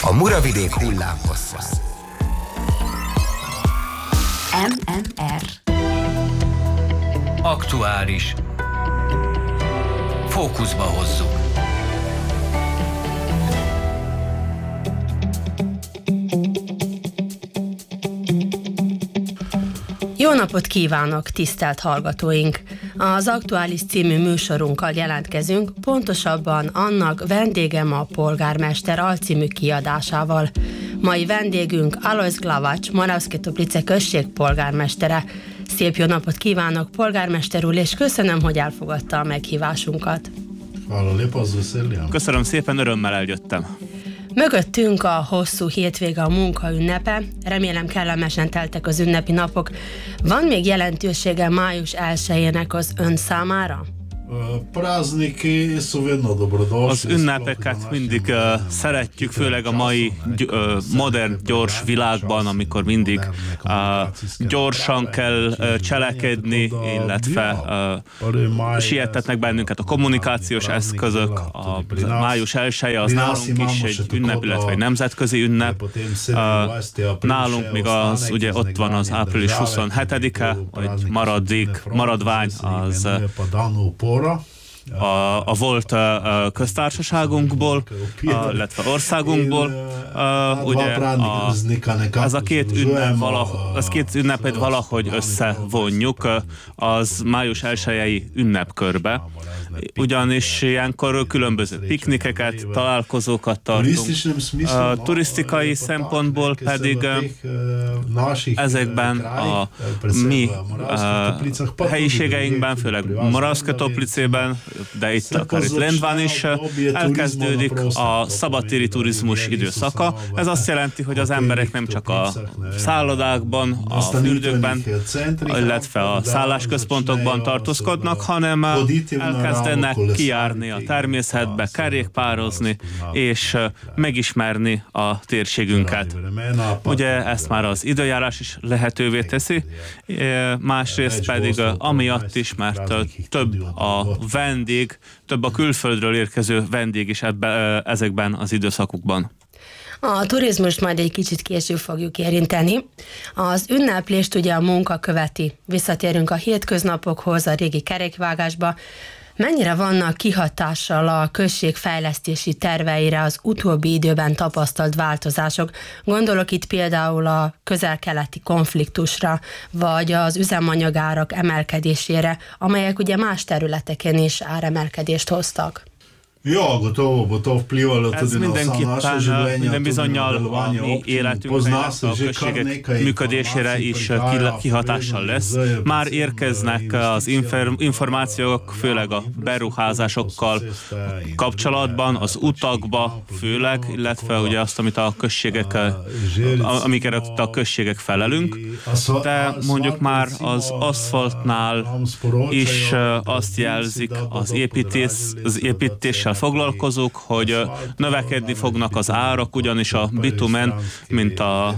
A Muravidék hullámhosszán. MMR. Aktuális. Fókuszba hozzuk. Jó napot kívánok, tisztelt hallgatóink! Az Aktuális című műsorunkkal jelentkezünk, pontosabban annak Vendégem a polgármester alcímű kiadásával. Mai vendégünk Alojz Glavacs, Moravské Toplice község polgármestere. Szép jó napot kívánok, polgármester úr, és köszönöm, hogy elfogadta a meghívásunkat. Köszönöm szépen, örömmel eljöttem. Mögöttünk a hosszú hétvége, a munka ünnepe. Remélem kellemesen teltek az ünnepi napok. Van még jelentősége május 1-jének az ön számára? Az ünnepeket mindig szeretjük, főleg a mai modern, gyors világban, amikor mindig gyorsan kell cselekedni, illetve sietetnek bennünket a kommunikációs eszközök. A május 1-je az nálunk is egy ünnep, illetve egy nemzetközi ünnep. Nálunk még az, ugye ott van az április 27-e, vagy maradvány az a volt köztársaságunkból, illetve országunkból. Ugye ez a két ünnepet valahogy összevonjuk az május 1-i ünnepkörbe. Ugyanis ilyenkor különböző piknikeket, találkozókat tartunk. Turisztikai szempontból pedig ezekben a mi helyiségeinkben, főleg Moravské Toplicében, de itt Lendván is elkezdődik a szabadtéri turizmus időszaka. Ez azt jelenti, hogy az emberek nem csak a szállodákban, a fürdőkben, illetve a szállásközpontokban tartózkodnak, hanem elkezdenek kijárni a természetbe, kerékpározni és megismerni a térségünket. Ugye ezt már az időjárás is lehetővé teszi, másrészt pedig amiatt is, mert több a vendég, több a külföldről érkező vendég is ezekben az időszakokban. A turizmust majd egy kicsit később fogjuk érinteni. Az ünneplést ugye a munka követi. Visszatérünk a hétköznapokhoz, a régi kerékvágásba. Mennyire vannak kihatással a község fejlesztési terveire az utóbbi időben tapasztalt változások? Gondolok itt például a közel-keleti konfliktusra, vagy az üzemanyagárak emelkedésére, amelyek ugye más területeken is áremelkedést hoztak. Ez mindenképpen minden bizonnyal a mi életünkre, a községek működésére is kihatással lesz. Már érkeznek az információk, főleg a beruházásokkal kapcsolatban, az utakba főleg, illetve ugye azt, amit a községek, amiket a községek felelünk. De mondjuk már az aszfaltnál is azt jelzik az építéssel foglalkozók, hogy növekedni fognak az árak, ugyanis a bitumen, mint a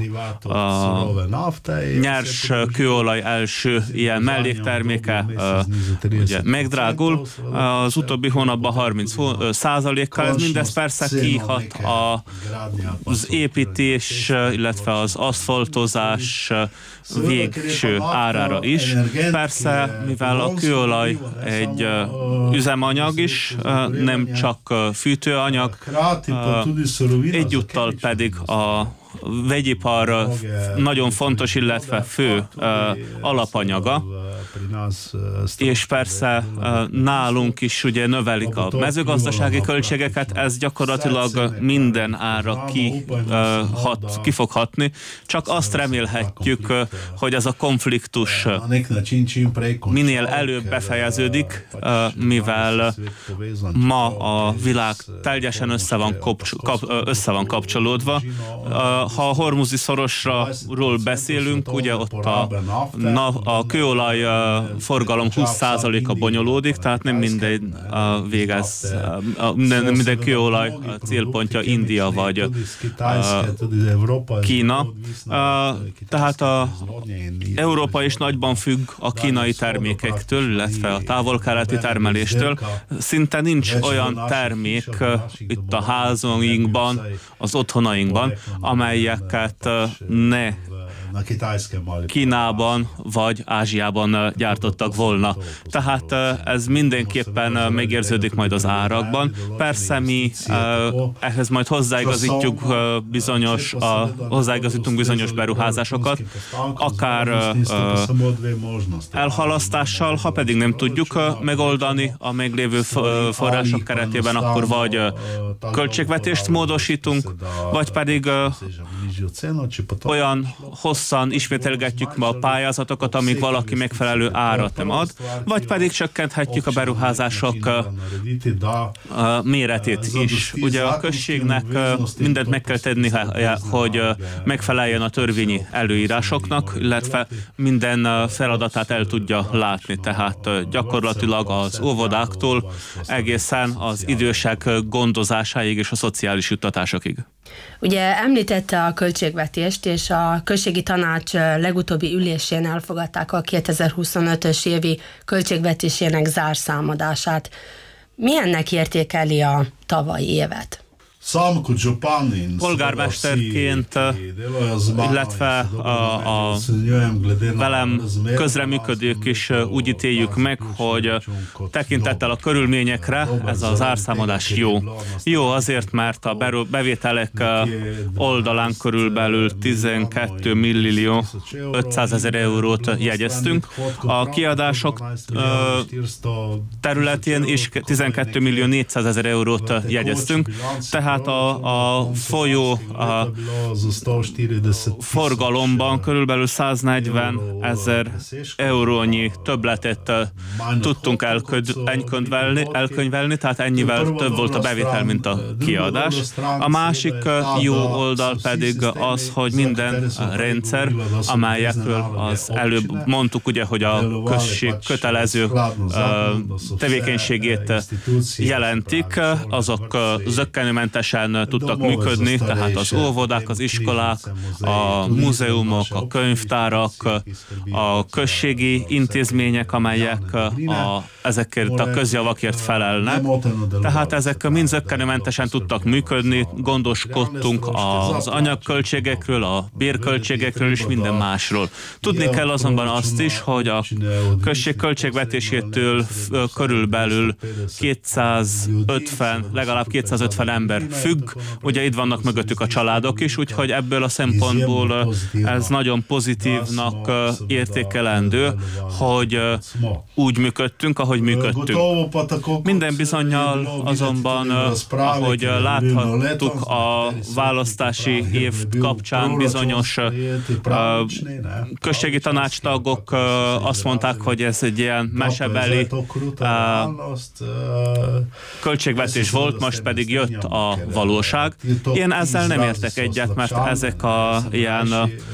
nyers kőolaj első ilyen ugye megdrágul. Az utóbbi hónapban 30%-kal. Ez mindez persze kihat az építés, illetve az aszfaltozás végső árára is. Persze, mivel a kőolaj egy üzemanyag is, nem csak fűtőanyag, egyúttal pedig a vegyipar nagyon fontos, illetve fő alapanyaga, és persze nálunk is ugye növelik a mezőgazdasági költségeket, ez gyakorlatilag minden ára ki fog hatni, csak azt remélhetjük, hogy ez a konfliktus minél előbb befejeződik, mivel ma a világ teljesen össze van kapcsolódva. ha a Hormuzi szorosról beszélünk, ugye ott a kőolaj forgalom 20%-a bonyolódik, tehát nem minden minden kőolaj célpontja India vagy Kína. Tehát Európa is nagyban függ a kínai termékektől, illetve a távol-keleti termeléstől. Szinte nincs olyan termék itt a házainkban, az otthonainkban, amelyeket ne Kínában vagy Ázsiában gyártottak volna. Tehát ez mindenképpen megérződik majd az árakban. Persze mi ehhez majd hozzáigazítunk bizonyos beruházásokat, akár elhalasztással, ha pedig nem tudjuk megoldani a meglévő források keretében, akkor vagy költségvetést módosítunk, vagy pedig olyan hosszan ismételgetjük a pályázatokat, amíg valaki megfelelő árat nem ad, vagy pedig csökkenthetjük a beruházások méretét is. Ugye a községnek mindent meg kell tenni, hogy megfeleljen a törvényi előírásoknak, illetve minden feladatát el tudja látni. Tehát gyakorlatilag az óvodáktól egészen az idősek gondozásáig és a szociális juttatásokig. Ugye említette a költségvetést, és a községi tanács legutóbbi ülésén elfogadták a 2025-ös évi költségvetésének zárszámadását. Milyennek értékeli a tavalyi évet? Polgármesterként, illetve velem közreműködők is úgy ítéljük meg, hogy tekintettel a körülményekre ez az árszámadás jó. Jó azért, mert a bevételek oldalán körülbelül 12 millió 500 000 eurót jegyeztünk. A kiadások területén is 12 millió 400 000 eurót jegyeztünk, tehát a folyó forgalomban körülbelül 140 000 eurónyi többletet tudtunk elkönyvelni, tehát ennyivel több volt a bevétel, mint a kiadás. A másik jó oldal pedig az, hogy minden rendszer, amelyekről az előbb mondtuk, ugye, hogy a község kötelező tevékenységét jelentik, azok zökkenőmentesen tudtak működni, tehát az óvodák, az iskolák, a múzeumok, a könyvtárak, a községi intézmények, amelyek ezekért a közjavakért felelnek. Tehát ezek mind zökkenőmentesen tudtak működni, gondoskodtunk az anyagköltségekről, a bérköltségekről és minden másról. Tudni kell azonban azt is, hogy a község költségvetésétől körülbelül legalább 250 ember függ, ugye itt vannak mögöttük a családok is, úgyhogy ebből a szempontból ez nagyon pozitívnak értékelendő, hogy úgy működtünk, ahogy működtünk. Minden bizonnyal azonban, ahogy láthattuk a választási év kapcsán, bizonyos községi tanácstagok azt mondták, hogy ez egy ilyen mesebeli költségvetés volt, most pedig jött a valóság. Én ezzel nem értek egyet, mert ezek a ilyen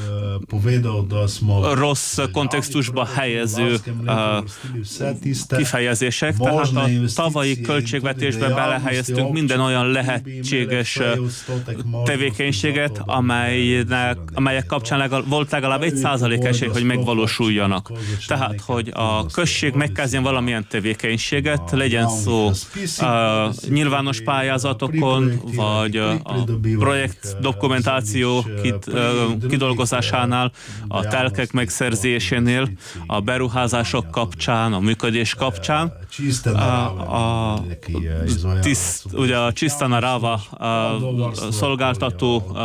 rossz kontextusba helyező kifejezések, tehát a tavalyi költségvetésbe belehelyeztünk minden olyan lehetséges tevékenységet, amelyek kapcsán volt legalább 1% esély, hogy megvalósuljanak. Tehát, hogy a község megkezdjen valamilyen tevékenységet, legyen szó nyilvános pályázatokon, vagy a projekt dokumentáció kidolgozásánál, a telkek megszerzésénél, a beruházások kapcsán, a működés kapcsán. Ugye a Csisztana Rava szolgáltató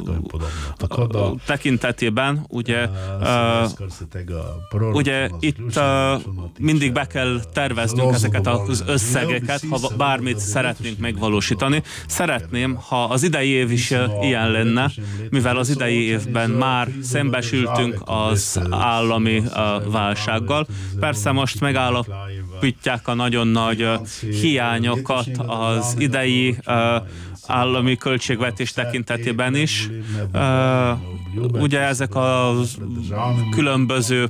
tekintetében, ugye itt mindig be kell terveznünk ezeket az összegeket, ha bármit szeretnénk megvalósítani. Szeretném, ha az idei év is ilyen lenne, mivel az idei évben már szembesültünk az állami válsággal. Persze most megállapítják a nagyon nagy hiányokat az idei állami költségvetés tekintetében is. Ugye ezek a különböző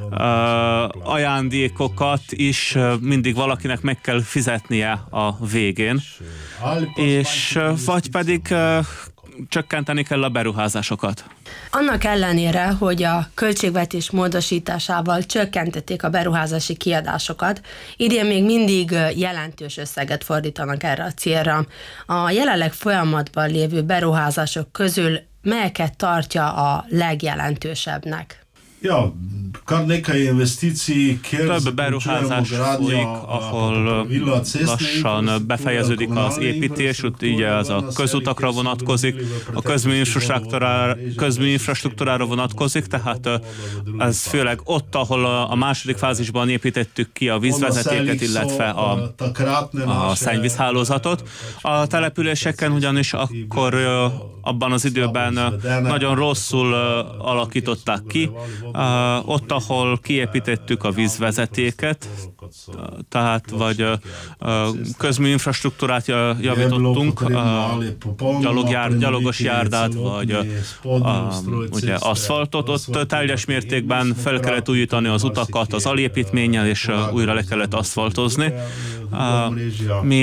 ajándékokat is mindig valakinek meg kell fizetnie a végén, és vagy pedig csökkenteni kell a beruházásokat. Annak ellenére, hogy a költségvetés módosításával csökkentették a beruházási kiadásokat, idén még mindig jelentős összeget fordítanak erre a célra. A jelenleg folyamatban lévő beruházások közül melyeket tartja a legjelentősebbnek? Ja, több beruházás folyik, ahol lassan befejeződik az építés, ugye az a közutakra vonatkozik, a közműinfrastruktúrára vonatkozik, tehát ez főleg ott, ahol a második fázisban építettük ki a vízvezetéket, illetve a szennyvízhálózatot. A településeken ugyanis akkor abban az időben nagyon rosszul alakították ki. Ott, ahol kiépítettük a vízvezetéket, tehát vagy közműinfrastruktúrát javítottunk, gyalogos járdát, vagy ugye aszfaltot, ott teljes mértékben fel kellett újítani az utakat az alépítménnyel, és újra le kellett aszfaltozni. Mi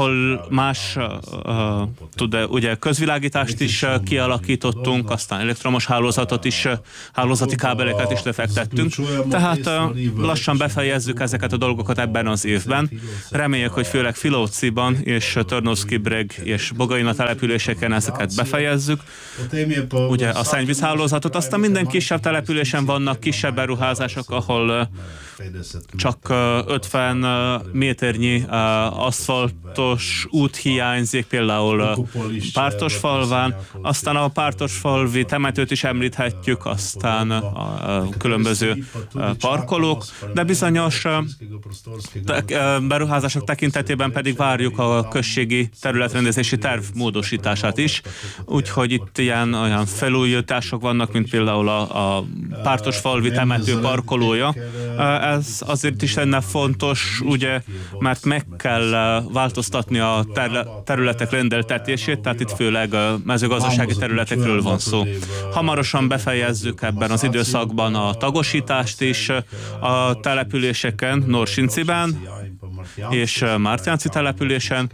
ugye közvilágítást is kialakítottunk, aztán elektromos hálózatot is, hálózati kábeleket is lefektettünk, tehát lassan befejezzük ezeket a dolgokat ebben az évben. Reméljük, hogy főleg Filóciban és Törnowszki-Breg és Bogaina településeken ezeket befejezzük. Ugye a szennyvízhálózatot, aztán minden kisebb településen vannak kisebb beruházások, ahol csak 50 méternyi aszfaltos út hiányzik, például Pártosfalván, aztán a Pártosfalvi temetőt is említhetjük, aztán a különböző parkolók, de bizonyos beruházások tekintetében pedig várjuk a községi területrendezési terv módosítását is, úgyhogy itt olyan felújítások vannak, mint például a Pártosfalvi temető parkolója. Ez azért is lenne fontos, ugye, mert meg kell változtatni a területek rendeltetését, tehát itt főleg mezőgazdasági területekről van szó. Hamarosan befejezzük ebben az időszakban a tagosítást is a településeken, Norsinciben és Márciánci településen.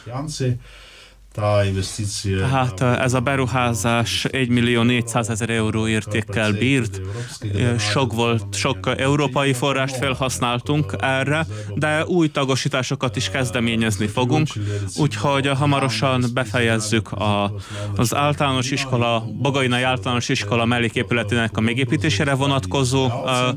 Tehát ez a beruházás 1.400.000 euró értékkel bírt. Sok európai forrást felhasználtunk erre, de új tagosításokat is kezdeményezni fogunk, úgyhogy hamarosan befejezzük az általános iskola, Bogainai általános iskola melléképületének a megépítésére vonatkozó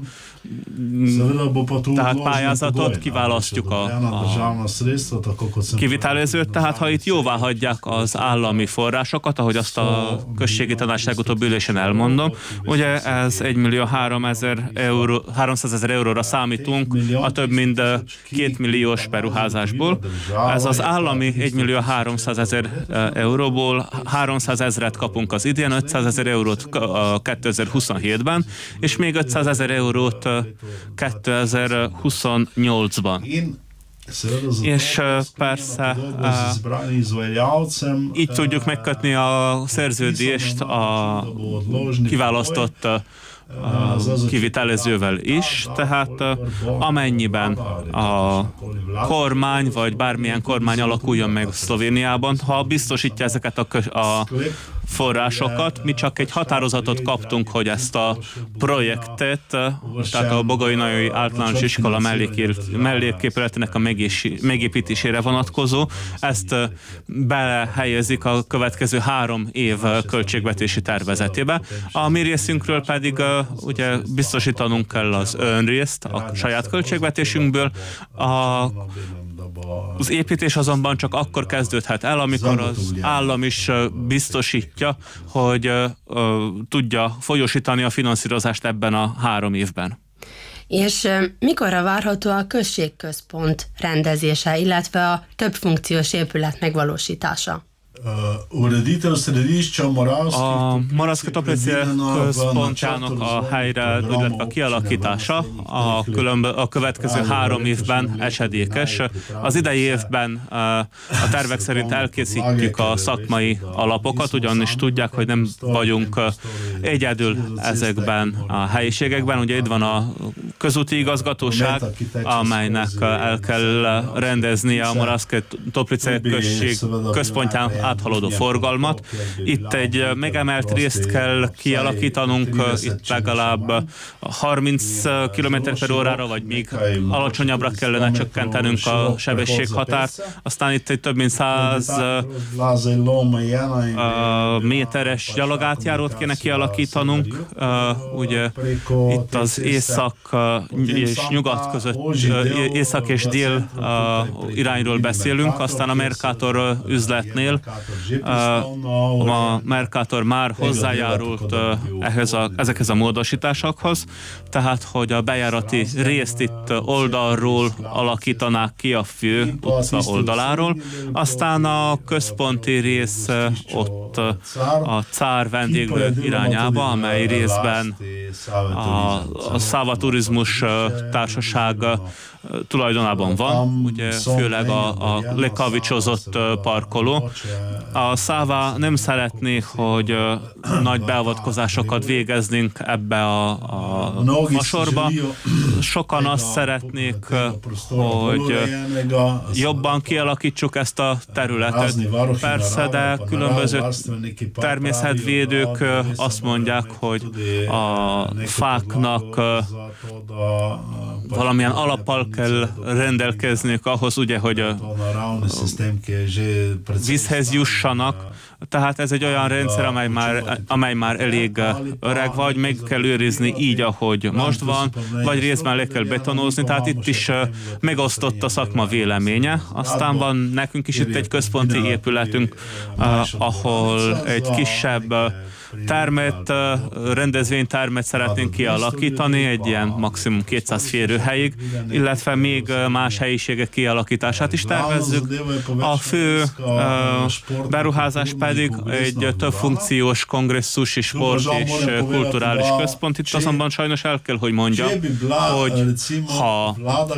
tehát pályázatot, kiválasztjuk a kivitelezőt, tehát ha itt jóvá hagyják az állami forrásokat, ahogy azt a községi tanács legutóbbi ülésen elmondom, ugye ez 1.300.000 euróra számítunk a több mint 2 milliós beruházásból. Ez az állami 1.300.000 euróból 300.000-et kapunk az idén, 500.000 eurót 2027-ben, és még 500.000 eurót 2028-ban. És persze így tudjuk megkötni a szerződést a kiválasztott kivitelezővel is, tehát amennyiben a kormány vagy bármilyen kormány alakuljon meg Szlovéniában, ha biztosítja ezeket a forrásokat, mi csak egy határozatot kaptunk, hogy ezt a projektet, tehát a Bogainai általános iskola melléképületének a megépítésére vonatkozó, ezt belehelyezik a következő 3 év költségvetési tervezetébe. A mi részünkről pedig ugye biztosítanunk kell az önrészt a saját költségvetésünkből. Az építés azonban csak akkor kezdődhet el, amikor az állam is biztosítja, hogy tudja folyósítani a finanszírozást ebben a 3 évben. És mikorra várható a községközpont rendezése, illetve a többfunkciós épület megvalósítása? A Moravské Toplice központjának a helyre, illetve a kialakítása a következő 3 évben esedékes. Az idei évben a tervek szerint elkészítjük a szakmai alapokat, ugyanis tudják, hogy nem vagyunk egyedül ezekben a helyiségekben. Ugye itt van a közúti igazgatóság, amelynek el kell rendeznie a Moravské Toplice község központján áthaladó forgalmat. Itt egy megemelt részt kell kialakítanunk, itt legalább 30 km/h-ra, vagy még alacsonyabbra kellene csökkentenünk a sebességhatárt. Aztán itt egy több mint 100 méteres gyalogátjárót kéne kialakítanunk. Ugye itt az észak és nyugat között, észak és dél irányról beszélünk, aztán a Mercator üzletnél a Mercator már hozzájárult ezekhez a módosításokhoz, tehát hogy a bejárati részt itt oldalról alakítanák ki a fő utca oldaláról, aztán a központi rész ott a Cár vendéglő irányába, amely részben a Száva Turizmus Társaság tulajdonában van, ugye főleg a lekavicsozott parkoló. A Száva nem szeretné, hogy nagy beavatkozásokat végeznénk ebbe a masorba. Sokan azt szeretnék, hogy jobban kialakítsuk ezt a területet. Persze, de különböző természetvédők azt mondják, hogy a fáknak valamilyen alappal kell rendelkezniük ahhoz, ugye, hogy vízhez jussanak. Tehát ez egy olyan rendszer, amely már elég öreg vagy, meg kell őrizni így, ahogy most van, vagy részben le kell betonozni, tehát itt is megosztott a szakma véleménye. Aztán van nekünk is itt egy központi épületünk, ahol egy kisebb rendezvénytermet szeretnénk kialakítani, egy ilyen maximum 200 férőhelyig, illetve még más helyiségek kialakítását is tervezzük. A fő beruházás pedig egy több funkciós kongresszusi, sport és kulturális központ. Itt azonban sajnos el kell, hogy mondjam, hogy ha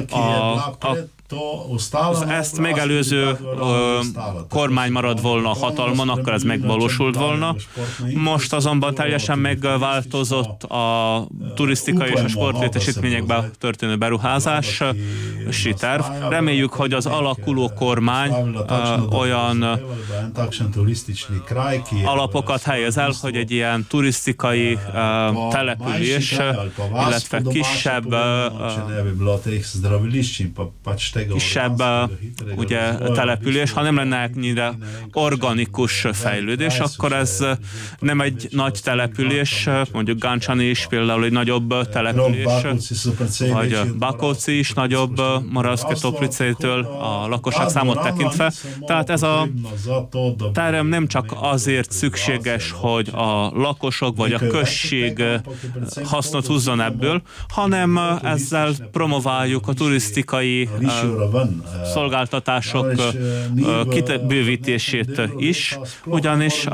az ezt megelőző kormány marad volna a hatalmon, akkor ez megvalósult volna. Most azonban teljesen megváltozott a turisztikai és a sportlétesítményekbe történő beruházási terv. Reméljük, hogy az alakuló kormány olyan alapokat helyez el, hogy egy ilyen turisztikai település, illetve kisebb ugye, település, ha nem lenne ennyire organikus fejlődés, akkor ez nem egy nagy település, mondjuk Gancsani is például egy nagyobb település, vagy Bakóci is nagyobb Moravské Toplicétől a lakosság számot tekintve. Tehát ez a terem nem csak azért szükséges, hogy a lakosok vagy a község hasznot húzzon ebből, hanem ezzel promováljuk a turisztikai szolgáltatások kibővítését is, ugyanis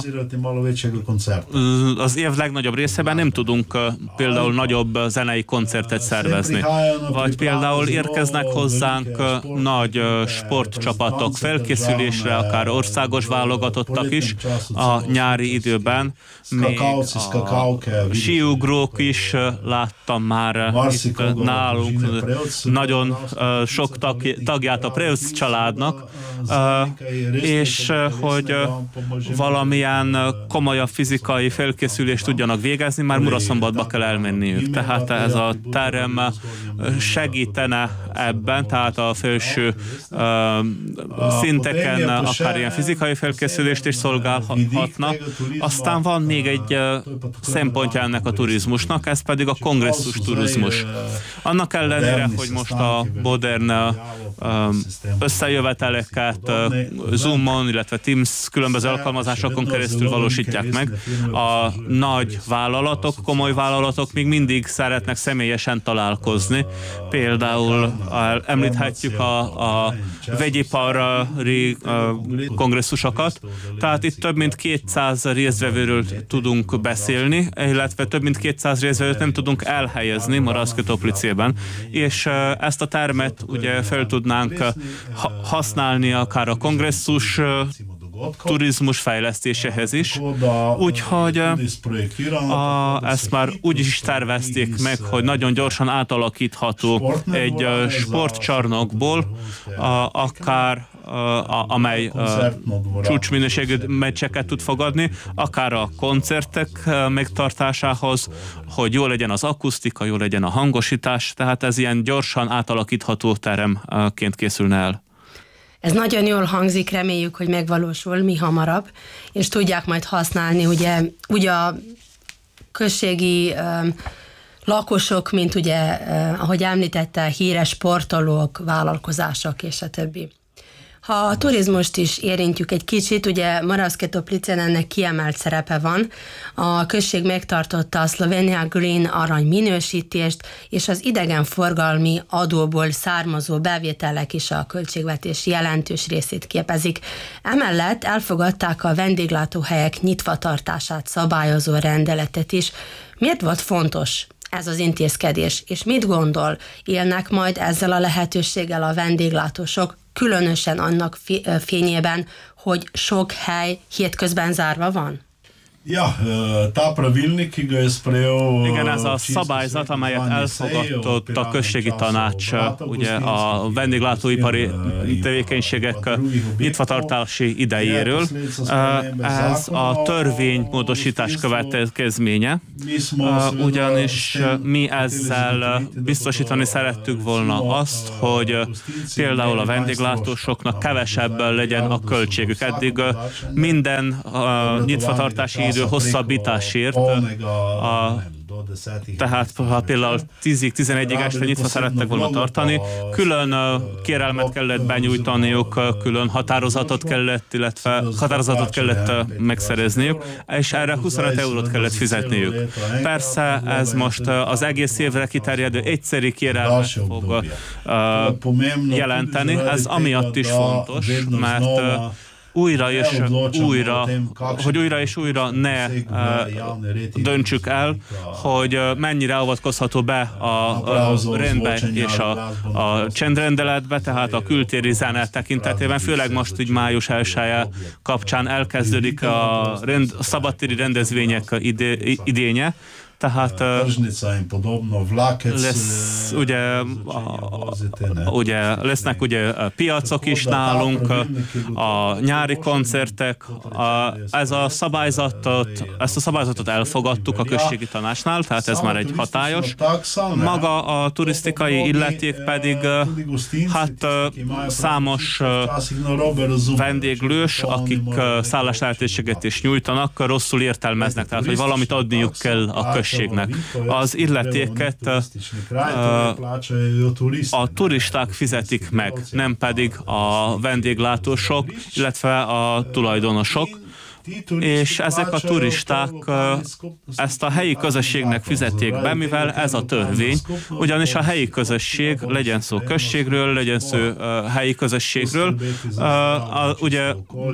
az év legnagyobb részében nem tudunk például nagyobb zenei koncertet szervezni. Vagy például érkeznek hozzánk nagy sportcsapatok felkészülésre, akár országos válogatottak is a nyári időben. Még a síugrók is láttam már itt nálunk, nagyon sok tagját a Preuss családnak, és hogy valamilyen komolyabb fizikai felkészülést tudjanak végezni, már Muraszombatba kell elmenniük. Tehát ez a terem segítene ebben, tehát a felső szinteken akár ilyen fizikai felkészülést is szolgálhatna. Aztán van még egy szempontja ennek a turizmusnak, ez pedig a kongresszus turizmus. Annak ellenére, hogy most a modern összejöveteleket Zoomon, illetve Teams különböző alkalmazásokon keresztül valósítják meg. A nagy vállalatok, komoly vállalatok még mindig szeretnek személyesen találkozni. Például említhetjük a vegyipari kongresszusokat, tehát itt több mint 200 résztvevőről tudunk beszélni, illetve több mint 200 résztvevőt nem tudunk elhelyezni Moravské Toplicében, és ezt a termet ugye fel tudnánk használni akár a kongresszus turizmus fejlesztéséhez is. Úgyhogy ezt már úgy is tervezték meg, hogy nagyon gyorsan átalakítható egy sportcsarnokból, akár amely csúcsminőségű meccseket tud fogadni, akár a koncertek megtartásához, hogy jó legyen az akusztika, jó legyen a hangosítás, tehát ez ilyen gyorsan átalakítható teremként készülne el. Ez nagyon jól hangzik, reméljük, hogy megvalósul mi hamarabb, és tudják majd használni ugye a községi lakosok, mint ugye, ahogy említette, híres sportolók, vállalkozások és a többi. Ha a turizmust is érintjük egy kicsit, ugye Moravské Toplicén ennek kiemelt szerepe van. A község megtartotta a Slovenia Green arany minősítést, és az idegenforgalmi adóból származó bevételek is a költségvetés jelentős részét képezik. Emellett elfogadták a vendéglátóhelyek nyitvatartását szabályozó rendeletet is. Miért volt fontos ez az intézkedés, és mit gondol, élnek majd ezzel a lehetőséggel a vendéglátósok, különösen annak fényében, hogy sok hely hétközben zárva van? Ja, ta pravilnik, ki ga je sprejel... Igen, ez a szabályzat, amelyet elfogadott a községi tanács, ugye a vendéglátóipari tevékenységek nyitvatartási idejéről. Ez a törvénymódosítás következménye, ugyanis mi ezzel biztosítani szerettük volna azt, hogy például a vendéglátósoknak kevesebb legyen a költségük. Eddig minden nyitvatartási idő hosszabbításért, tehát ha például 10-11-ig este nyitva szerettek volna tartani, külön kérelmet kellett benyújtaniuk, külön határozatot kellett megszerezniük, és erre 25 eurót kellett fizetniük. Persze ez most az egész évre kiterjedő egyszeri kérelmet fog jelenteni, ez amiatt is fontos, mert újra és újra ne döntsük el, hogy mennyire avatkozható be a rendbe és a csendrendeletbe, tehát a kültéri zene tekintetében, főleg most így május 1-e kapcsán elkezdődik a szabadtéri rendezvények idénye, tehát lesz, lesznek ugye piacok is nálunk, a nyári koncertek, ezt a szabályzatot elfogadtuk a községi tanácsnál, tehát ez már egy hatályos. Maga a turisztikai illeték pedig számos vendéglős, akik szálláslehetőséget is nyújtanak, rosszul értelmeznek, tehát hogy valamit adniuk kell a községnek. Az illetéket a turisták fizetik meg, nem pedig a vendéglátósok, illetve a tulajdonosok, és ezek a turisták ezt a helyi közösségnek fizették be, mivel ez a törvény, ugyanis a helyi közösség, legyen szó községről, legyen szó helyi közösségről, ugye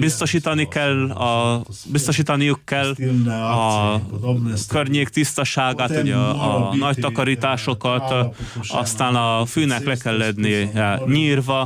biztosítaniuk kell a környék tisztaságát, ugye a nagy takarításook, aztán a fűnek le kell lennie nyírva,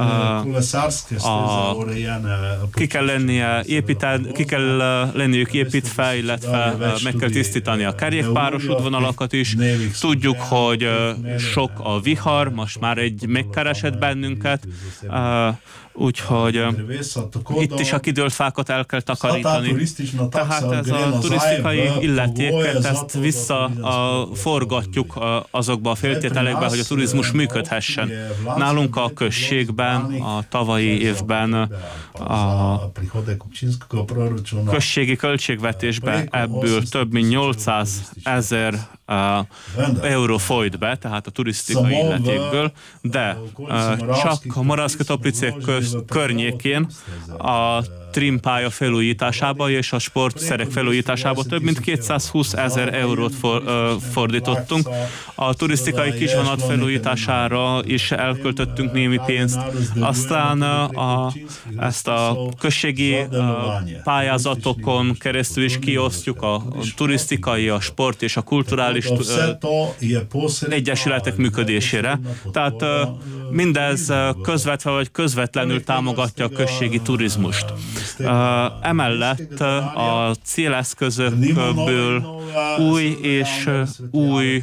ki kell lenniük építve, illetve meg kell tisztítani a kerékpáros útvonalakat is. Tudjuk, hogy sok a vihar, most már megkeresett bennünket, úgyhogy itt is a kidőlt fákat el kell takarítani. Tehát ez a turisztikai illetéket, ezt visszaforgatjuk azokba a feltételekbe, hogy a turizmus működhessen. Nálunk a községben, a tavalyi évben a községi költségvetésbe ebből több mint 800 000 euró folyt be, tehát a turisztikai illetékből, de csak a Moravské Toplice környékén a trimpálya felújításába és a sportszerek felújításába több mint 220 000 eurót fordítottunk. A turisztikai kisvonat felújítására is elköltöttünk némi pénzt. Aztán ezt a községi pályázatokon keresztül is kiosztjuk a turisztikai, a sport és a kulturális egyesületek működésére. Tehát mindez közvetve vagy közvetlenül támogatja a községi turizmust. Emellett a céleszközökből új és új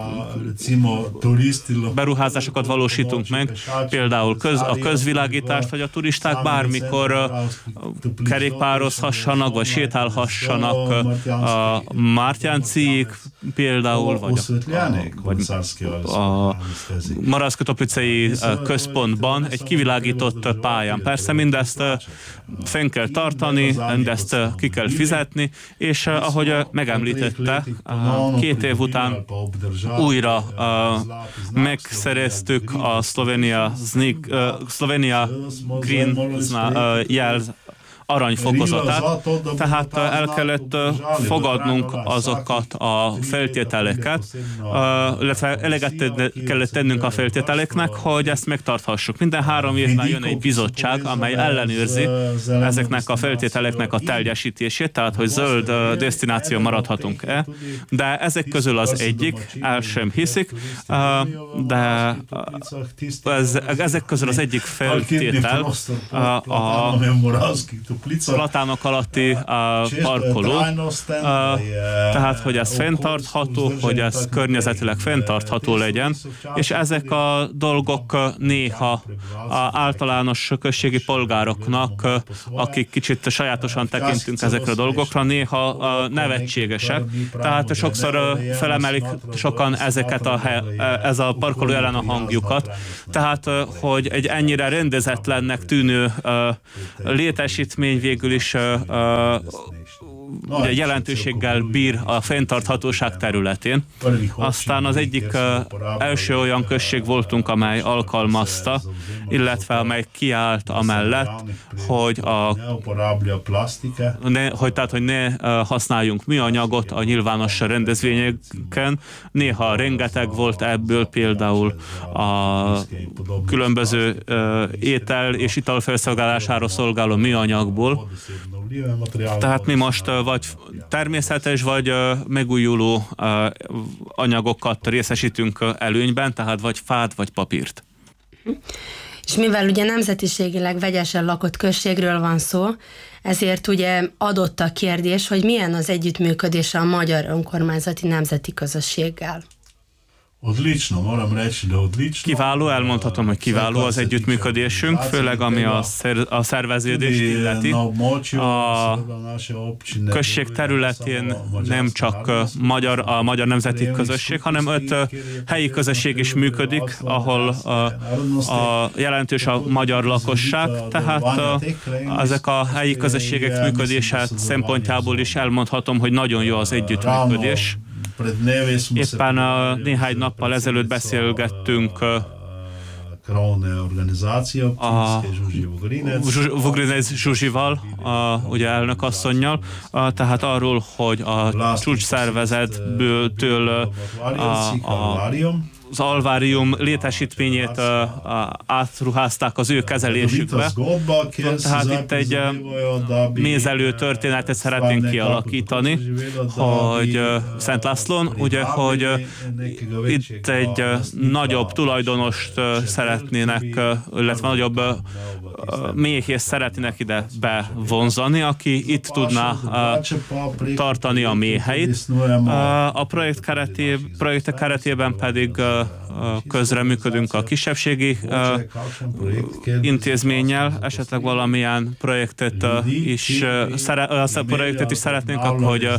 beruházásokat valósítunk meg, például a közvilágítást, hogy a turisták bármikor kerékpározhassanak, vagy sétálhassanak a Mártyáncig például, vagy a Moravské Toplicei központban egy kivilágított pályán. Persze mindezt fenn kell tartani, mindezt ki kell fizetni, és ahogy megemlítette, 2 év után újra megszereztük a Slovenia Green jel aranyfokozatát, tehát el kellett fogadnunk azokat a feltételeket, illetve eleget kellett tennünk a feltételeknek, hogy ezt megtarthassuk. Minden 3 évben jön egy bizottság, amely ellenőrzi ezeknek a feltételeknek a teljesítését, tehát hogy zöld desztináció maradhatunk-e, de ezek közül az egyik, el sem hiszik, de ezek közül az egyik feltétel a platánok alatti parkoló, tehát hogy ez fenntartható, hogy ez környezetileg fenntartható legyen, és ezek a dolgok néha általános községi polgároknak, akik kicsit sajátosan tekintünk ezekre a dolgokra, néha nevetségesek, tehát sokszor felemelik sokan ez a parkoló ellen a hangjukat, tehát hogy egy ennyire rendezetlennek tűnő létesítmény végül is jelentőséggel bír a fenntarthatóság területén. Aztán az egyik első olyan község voltunk, amely alkalmazta, illetve amely kiállt amellett, hogy hogy ne használjunk műanyagot a nyilvános rendezvényeken. Néha rengeteg volt ebből, például a különböző étel és ital felszolgálására szolgáló műanyagból. Tehát mi most vagy természetes, vagy megújuló anyagokat részesítünk előnyben, tehát vagy fát, vagy papírt. És mivel ugye nemzetiségileg vegyesen lakott községről van szó, ezért ugye adott a kérdés, hogy milyen az együttműködés a magyar önkormányzati nemzeti közösséggel. Kiváló, elmondhatom, hogy kiváló az együttműködésünk, főleg ami a szerveződést illeti. A község területén nem csak a magyar nemzeti közösség, hanem 5 helyi közösség is működik, ahol a jelentős a magyar lakosság, tehát ezek a helyi közösségek működése szempontjából is elmondhatom, hogy nagyon jó az együttműködés. Éppen néhány nappal ezelőtt beszélgettünk a Vugrinez Zsuzsival, ugye elnökasszonnyal, tehát arról, hogy a csúcsszervezetből az alvárium létesítményét átruházták az ő kezelésükbe. Tehát itt egy mézelő történetet szeretnénk kialakítani, hogy Szent Lászlón, ugye, hogy itt egy nagyobb tulajdonost szeretnének, illetve nagyobb méhész szeretnének ide bevonzani, aki itt tudná tartani a méheit. A projekt keretében pedig közreműködünk a kisebbségi intézménnyel, esetleg valamilyen projektet is szeretnénk, hogy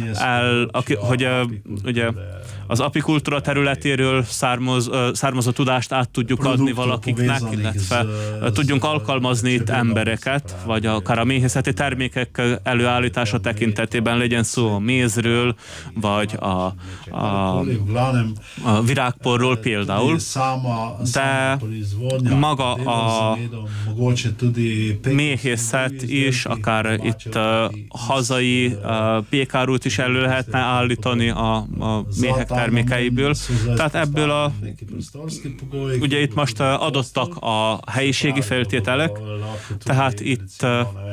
ugye az apikultúra területéről származó tudást át tudjuk adni valakiknek, illetve tudjunk alkalmazni itt embereket, vagy akár a méhészeti termékek előállítása tekintetében legyen szó a mézről, vagy a virágporról például, de maga a méhészet is, akár itt hazai pékárút is elő lehetne állítani a méhek termékeiből. Tehát ebből ugye itt most adottak a helyiségi feltételek, tehát itt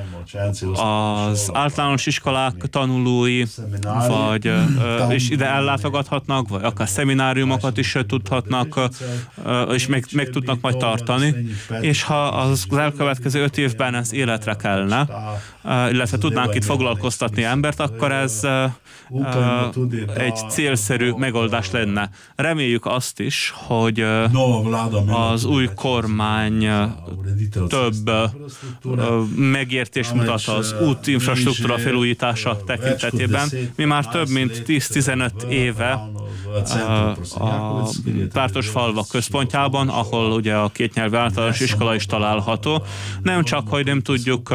az általános iskolák tanulói vagy és ide ellátogathatnak, vagy akár szemináriumokat is tudhatnak, és meg tudnak majd tartani, és ha az elkövetkező 5 évben ez életre kelne, illetve tudnánk itt foglalkoztatni embert, akkor ez egy célszerű megoldás lenne. Reméljük azt is, hogy az új kormány több megértést mutat az útinfrastruktúra felújítása tekintetében. Mi már több mint 10-15 éve a Pártosfalva központjában, ahol ugye a kétnyelvű általános iskola is található. Nem csak, hogy nem tudjuk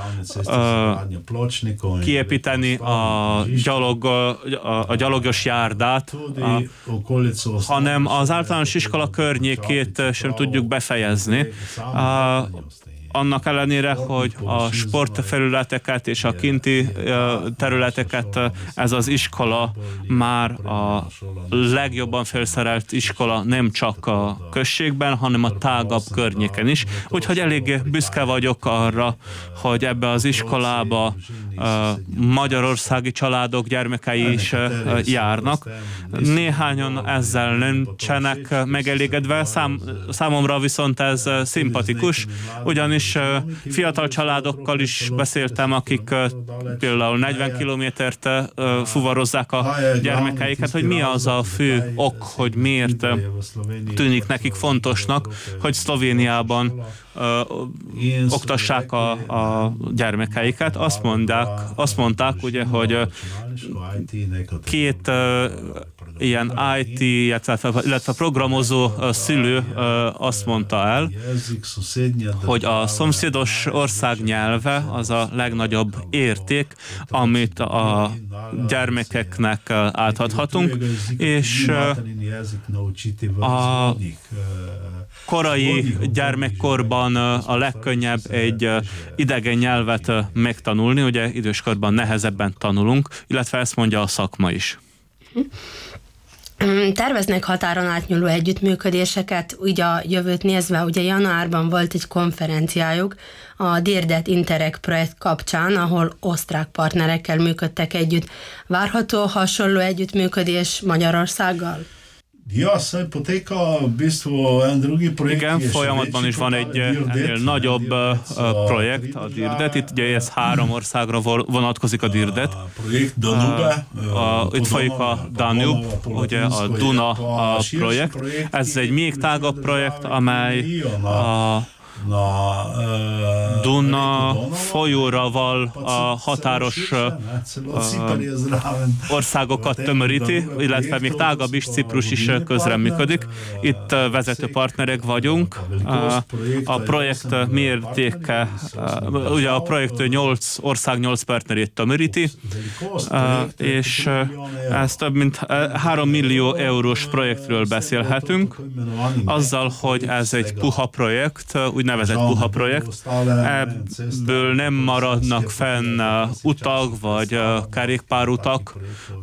kiépíteni a gyalogos járdát, hanem az általános iskola környékét sem tudjuk befejezni. Annak ellenére, hogy a sportfelületeket és a kinti területeket ez az iskola már a legjobban felszerelt iskola nem csak a községben, hanem a tágabb környéken is. Úgyhogy elég büszke vagyok arra, hogy ebbe az iskolába magyarországi családok gyermekei is járnak. Néhányan ezzel nincsenek megelégedve, számomra viszont ez szimpatikus, ugyanis fiatal családokkal is beszéltem, akik például 40 kilométert fuvarozzák a gyermekeiket, hogy mi az a fő ok, hogy miért tűnik nekik fontosnak, hogy Szlovéniában oktassák a gyermekeiket. Azt mondták ugye, hogy 2 ilyen IT, illetve programozó szülő azt mondta el, hogy a szomszédos ország nyelve az a legnagyobb érték, amit a gyermekeknek átadhatunk, és a korai gyermekkorban a legkönnyebb egy idegen nyelvet megtanulni, ugye időskorban nehezebben tanulunk, illetve ezt mondja a szakma is. Terveznek határon átnyúló együttműködéseket, ugye a jövőt nézve, ugye januárban volt egy konferenciájuk a Dirdet Interreg projekt kapcsán, ahol osztrák partnerekkel működtek együtt. Várható hasonló együttműködés Magyarországgal? Igen, folyamatban is van egy ennél nagyobb projekt, a Dirdet. Itt ugye ez 3 országra vonatkozik a Dirdet. Itt folyik a Danube, ugye a Duna a projekt. Ez egy még tágabb projekt, amely a Duna folyóraval a határos országokat tömöríti, illetve még tágabb is, Ciprus is közreműködik. Itt vezető partnerek vagyunk. A projekt mértéke, ugye a projekt 8 ország 8 partnerét tömöríti, és ez több mint 3 millió eurós projektről beszélhetünk. Azzal, hogy ez egy puha projekt, úgynevezett puha projekt. Ebből nem maradnak fenn utak, vagy kerékpárutak,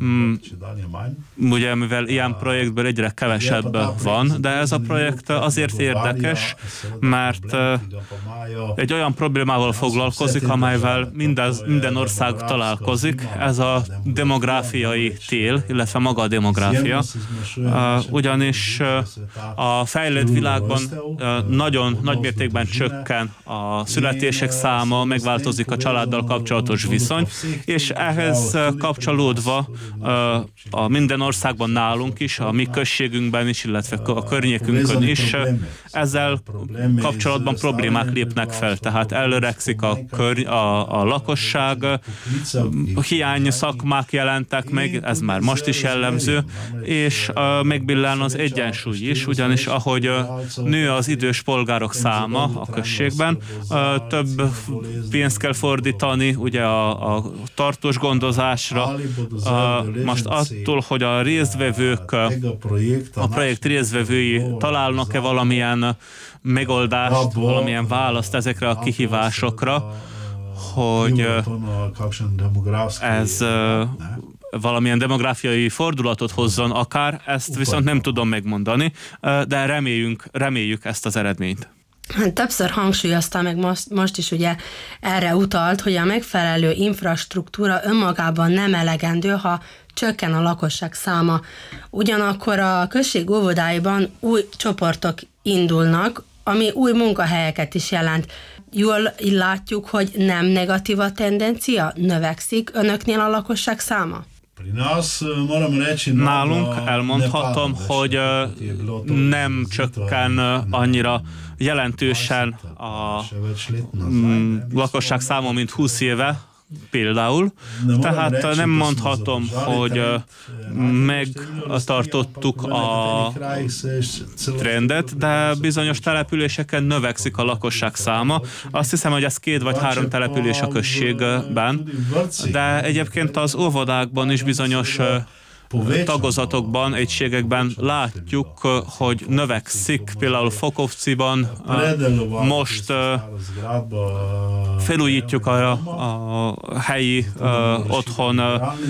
ugye mivel ilyen projektből egyre kevesebb van, de ez a projekt azért érdekes, mert egy olyan problémával foglalkozik, amelyvel minden ország találkozik, ez a demográfiai tél, illetve maga a demográfia, ugyanis a fejlett világban nagyon nagy mértékben községben csökken a születések száma, megváltozik a családdal kapcsolatos viszony, és ehhez kapcsolódva a minden országban nálunk is, a mi községünkben is, illetve a környékünkön is ezzel kapcsolatban problémák lépnek fel, tehát előrekszik a lakosság, hiány szakmák jelentek meg, ez már most is jellemző, és megbillen az egyensúly is, ugyanis ahogy nő az idős polgárok száma a községben, több pénzt kell fordítani ugye a tartós gondozásra. Most attól, hogy a résztvevők, a projekt résztvevői találnak-e valamilyen megoldást, valamilyen választ ezekre a kihívásokra, hogy ez valamilyen demográfiai fordulatot hozzon akár, ezt viszont nem tudom megmondani, de reméljük ezt az eredményt. Többször hangsúlyozta, meg most is ugye erre utalt, hogy a megfelelő infrastruktúra önmagában nem elegendő, ha csökken a lakosság száma. Ugyanakkor a község óvodáiban új csoportok indulnak, ami új munkahelyeket is jelent. Jól látjuk, hogy nem negatív a tendencia? Növekszik önöknél a lakosság száma? Nálunk elmondhatom, hogy nem csökken annyira jelentősen a lakosság száma, mint 20 éve, például. Tehát nem mondhatom, hogy megtartottuk a trendet, de bizonyos településeken növekszik a lakosság száma. Azt hiszem, hogy ez 2 vagy 3 település a községben, de egyébként az óvodákban is bizonyos tagozatokban, egységekben látjuk, hogy növekszik, például Fokovciban most felújítjuk a helyi otthon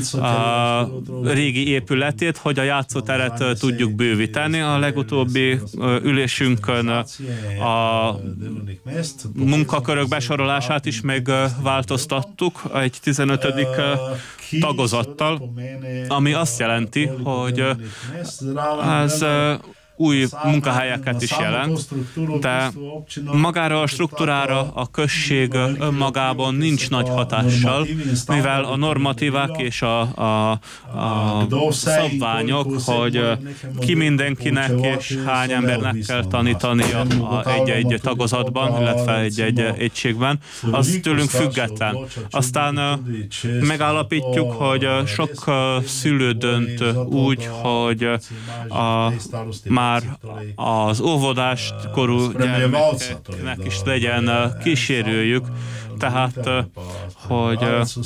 régi épületét, hogy a játszóteret tudjuk bővíteni. A legutóbbi ülésünkön a munkakörök besorolását is megváltoztattuk egy 15. tagozattal, ami azt jelenti, hogy ez új munkahelyeket is jelent, de magára a struktúrára a község önmagában nincs nagy hatással, mivel a normatívák és a szabványok, hogy ki mindenkinek és hány embernek kell tanítania egy-egy tagozatban, illetve egy-egy egységben, az tőlünk független. Aztán megállapítjuk, hogy sok szülő dönt úgy, hogy már az óvodás korú gyermekeknek is legyen kísérőjük, tehát, hogy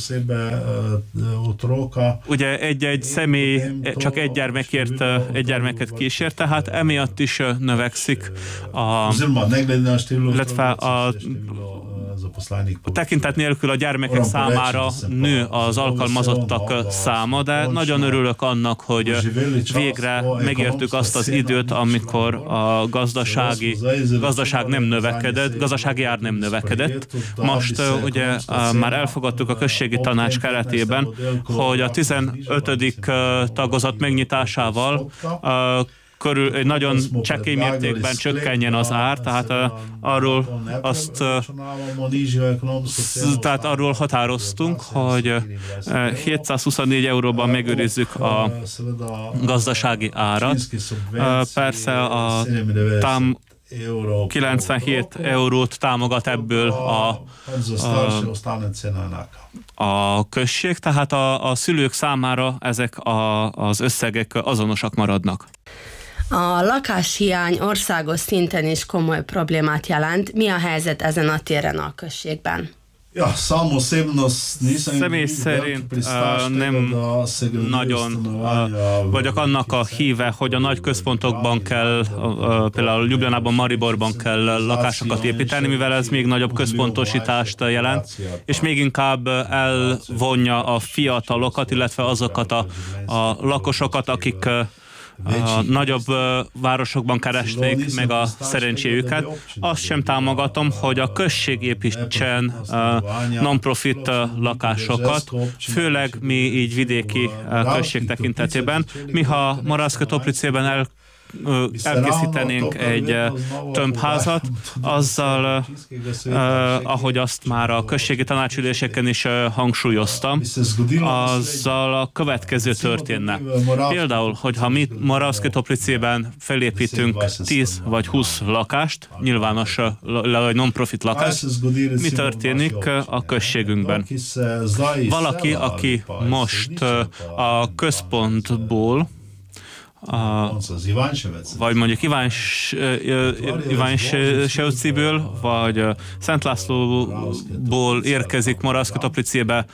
ugye egy személy csak egy gyermeket kísér, tehát emiatt is növekszik illetve a tekintet nélkül a gyermekek számára nő az alkalmazottak száma, de nagyon örülök annak, hogy végre megértük azt az időt, amikor a gazdaság nem növekedett, gazdasági ár nem növekedett. Most ugye már elfogadtuk a községi tanács keretében, hogy a 15. tagozat megnyitásával körül egy nagyon csekély mértékben csökkenjen az ár, tehát arról határoztunk, hogy 724 euróban megőrizzük a gazdasági árat. Persze a 97 eurót támogat ebből a község, tehát a szülők számára ezek az összegek azonosak maradnak. A lakáshiány országos szinten is komoly problémát jelent. Mi a helyzet ezen a téren a községben? Személy szerint nem nagyon vagyok annak a híve, hogy a nagy központokban kell, például Ljubljanában, Mariborban kell lakásokat építeni, mivel ez még nagyobb központosítást jelent, és még inkább elvonja a fiatalokat, illetve azokat a lakosokat, akik a nagyobb városokban keresték meg a szerencséjüket. Azt sem támogatom, hogy a község építsen non-profit lakásokat, főleg mi így vidéki község tekintetében. Mi, ha Moravské Toplicében elkészítenénk egy tömbházat, azzal, ahogy azt már a községi tanácsüléseken is hangsúlyoztam, azzal a következő történne. Például, hogyha mi Moravszki Toplicében felépítünk 10 vagy 20 lakást, nyilvános vagy non-profit lakást, mi történik a községünkben? Valaki, aki most a központból, vagy mondjuk Iványsevciből, vagy Szent Lászlóból érkezik Moravszki Toplicébe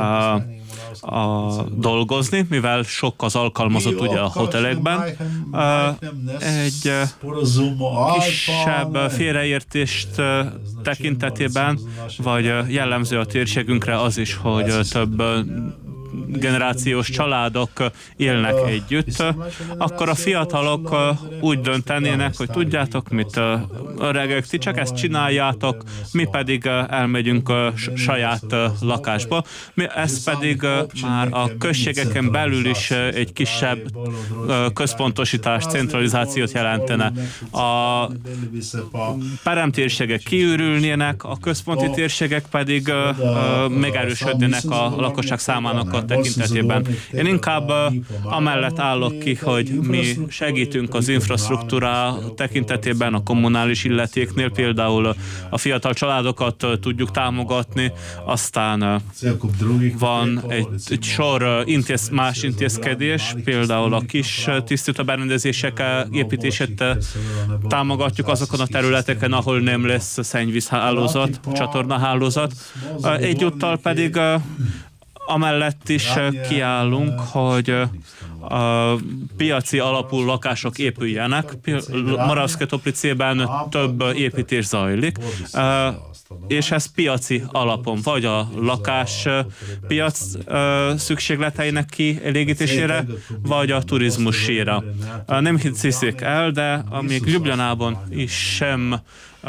dolgozni, mivel sok az alkalmazott ugye a hotelekben. Egy kisebb félreértést tekintetében, vagy jellemző a térségünkre az is, hogy több generációs családok élnek együtt, akkor a fiatalok úgy döntenének, hogy tudjátok mit, öregek, ti csak ezt csináljátok, mi pedig elmegyünk saját lakásba. Ez pedig már a községeken belül is egy kisebb központosítás, centralizációt jelentene. A peremtérségek kiürülnének, a központi térségek pedig megerősödnének a lakosság számának a tekintetében. Én inkább amellett állok ki, hogy mi segítünk az infrastruktúra tekintetében, a kommunális illetéknél, például a fiatal családokat tudjuk támogatni, aztán van egy sor más intézkedés, például a kis tisztítóberendezések építését támogatjuk azokon a területeken, ahol nem lesz szennyvízhálózat, csatornahálózat. Egyúttal pedig amellett is kiállunk, hogy piaci alapú lakások épüljenek. Moravszki Toplicében több építés zajlik, és ez piaci alapon, vagy a lakáspiac szükségleteinek kielégítésére, vagy a turizmusére. Nem hiszik el, de amíg Ljubljanában is sem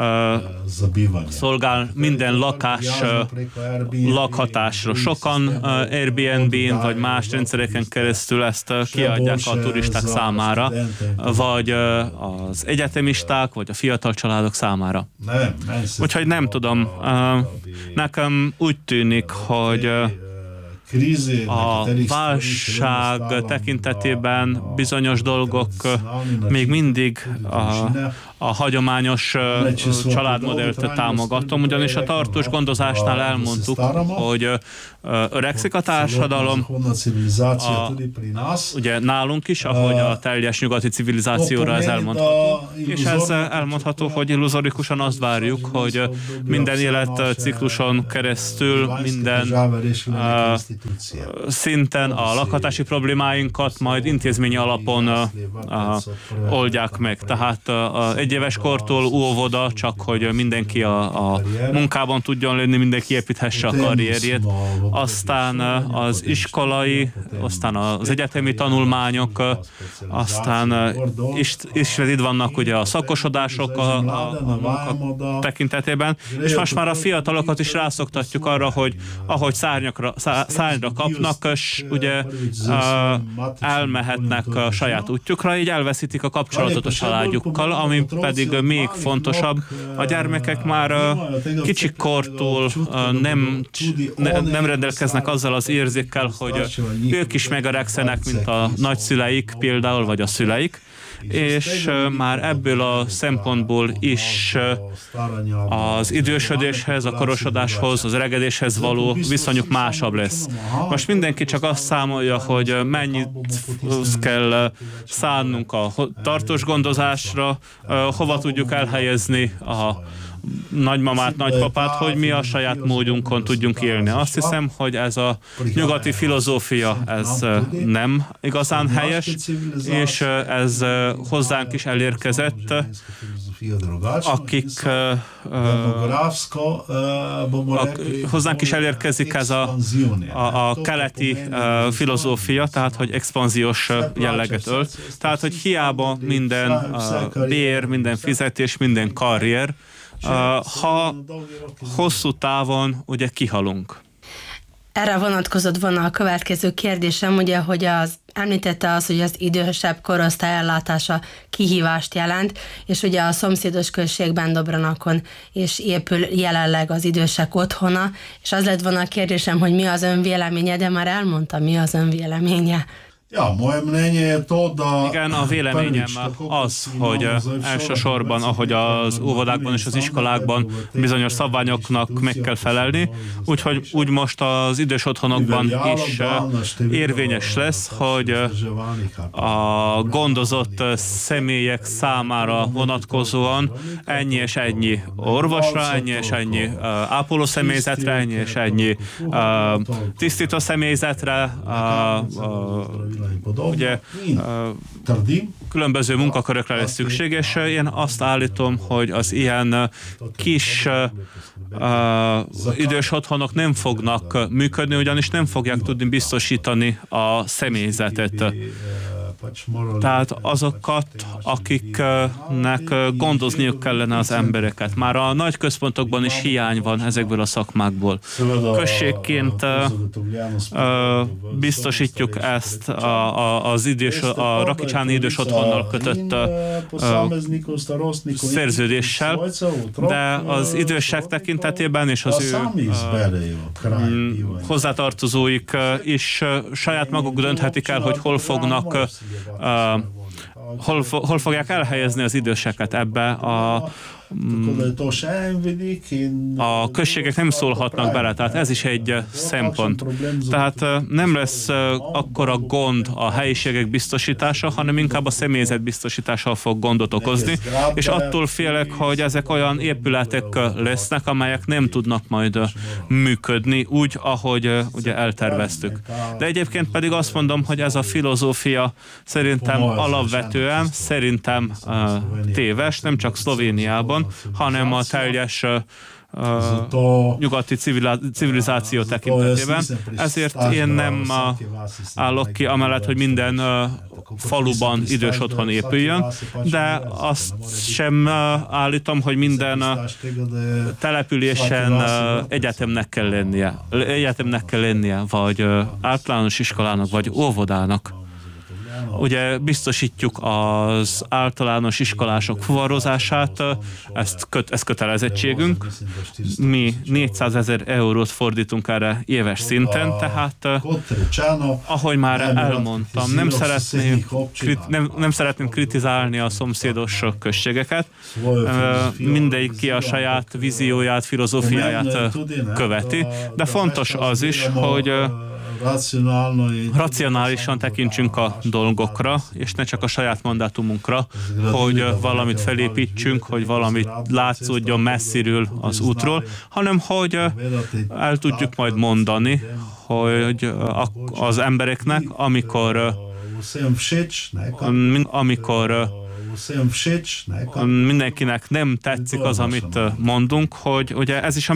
szolgál minden lakás lakhatásra. Sokan Airbnb-n vagy más rendszereken keresztül ezt kiadják a turisták számára, vagy az egyetemisták, vagy a fiatal családok számára. Úgyhogy nem tudom, nekem úgy tűnik, hogy a válság tekintetében bizonyos dolgok még mindig a hagyományos családmodellt támogatom, ugyanis a tartós gondozásnál elmondtuk, hogy öregszik a társadalom, ugye nálunk is, ahogy a teljes nyugati civilizációra ez elmondható, és ez elmondható, hogy illuzorikusan azt várjuk, hogy minden életcikluson keresztül, minden szinten a lakhatási problémáinkat majd intézményi alapon oldják meg. Tehát egyéves kortól óvoda, csak hogy mindenki a munkában tudjon lenni, mindenki építhesse a karrierjét. Aztán az iskolai, aztán az egyetemi tanulmányok, aztán ismét itt vannak ugye a szakosodások a munka tekintetében, és most már a fiatalokat is rászoktatjuk arra, hogy ahogy szárnyra kapnak, és ugye elmehetnek a saját útjukra, így elveszítik a kapcsolatot a családjukkal, ami pedig még fontosabb. A gyermekek már kicsikortól nem rendelkeznek azzal az érzékkel, hogy ők is megöregszenek, mint a nagyszüleik például, vagy a szüleik, és már ebből a szempontból is az idősödéshez, a korosodáshoz, az öregedéshez való viszonyuk másabb lesz. Most mindenki csak azt számolja, hogy mennyit kell szánnunk a tartós gondozásra, hova tudjuk elhelyezni a nagymamát, nagypapát, hogy mi a saját módunkon tudjunk élni. Azt hiszem, hogy ez a nyugati filozófia, ez nem igazán helyes, és ez hozzánk is elérkezett, akik hozzánk is elérkezik ez a keleti filozófia, tehát hogy expanziós jelleget ölt. Tehát, hogy hiába minden bér, minden fizetés, minden karrier, ha hosszú távon ugye kihalunk. erre vonatkozott volna a következő kérdésem, ugye, hogy említette az, hogy az idősebb korosztály ellátása kihívást jelent, és ugye a szomszédos községben Dobranakon is épül jelenleg az idősek otthona, és az lett volna a kérdésem, hogy mi az ön véleménye, de már elmondta, mi az ön véleménye. Ja, moje mnenje je to, da... Igen, a véleményem az, hogy elsősorban, ahogy az óvodákban és az iskolákban bizonyos szabványoknak meg kell felelni, úgyhogy úgy most az idős otthonokban is érvényes lesz, hogy a gondozott személyek számára vonatkozóan ennyi és ennyi orvosra, ennyi és ennyi ápoló személyzetre, ennyi és ennyi tisztító személyzetre, ugye különböző munkakörökre lesz szükség, és én azt állítom, hogy az ilyen kis idős otthonok nem fognak működni, ugyanis nem fogják tudni biztosítani a személyzetet. Tehát azokat, akiknek gondozniuk kellene az embereket. Már a nagy központokban is hiány van ezekből a szakmákból. Községként biztosítjuk ezt a Rakicsáni idős otthonnal kötött szerződéssel, de az idősek tekintetében és az ő hozzátartozóik is saját maguk dönthetik el, hogy hol fognak hol fogják elhelyezni az időseket ebbe a községek nem szólhatnak bele, tehát ez is egy szempont. Tehát nem lesz akkora gond a helyiségek biztosítása, hanem inkább a személyzet biztosítással fog gondot okozni, és attól félek, hogy ezek olyan épületek lesznek, amelyek nem tudnak majd működni úgy, ahogy ugye elterveztük. De egyébként pedig azt mondom, hogy ez a filozófia szerintem alapvetően téves, nem csak Szlovéniában, hanem a teljes nyugati civilizáció tekintetében. Ezért én nem állok ki amellett, hogy minden faluban idős otthon épüljön, de azt sem állítom, hogy minden településen egyetemnek kell lennie, vagy általános iskolának, vagy óvodának. Ugye biztosítjuk az általános iskolások fuvarozását, ez kötelezettségünk. Mi 400 000 eurót fordítunk erre éves szinten, tehát ahogy már elmondtam, nem szeretném kritizálni a szomszédos községeket. Mindegyik a saját vízióját, filozófiáját követi, de fontos az is, hogy racionálisan tekintsünk a dolgokra, és ne csak a saját mandátumunkra, hogy valamit felépítsünk, hogy valamit látszódjon messziről az útról, hanem hogy el tudjuk majd mondani, hogy az embereknek, amikor mindenkinek nem tetszik az, amit mondunk, hogy ugye ez is a